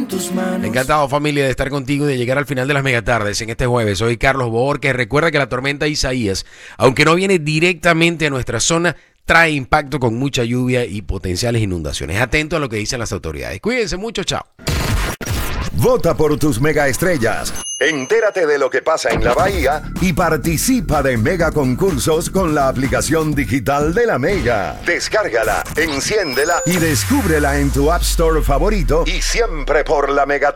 tus manos. Encantado, familia, de estar contigo y de llegar al final de las megatardes en este jueves. Soy Carlos Borges. Recuerda que la tormenta Isaías, aunque no viene directamente a nuestra zona, trae impacto con mucha lluvia y potenciales inundaciones. Atento a lo que dicen las autoridades. Cuídense mucho, chao. Vota por tus megaestrellas. Entérate de lo que pasa en la Bahía y participa de mega concursos con la aplicación digital de la Mega. Descárgala, enciéndela y descúbrela en tu App Store favorito y siempre por la Mega